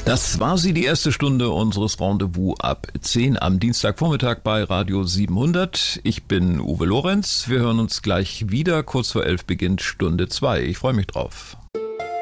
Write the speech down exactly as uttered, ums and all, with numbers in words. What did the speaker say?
Das war sie, die erste Stunde unseres Rendezvous ab zehn am Dienstagvormittag bei Radio siebenhundert. Ich bin Uwe Lorenz. Wir hören uns gleich wieder. Kurz vor elf beginnt Stunde zwei. Ich freue mich drauf.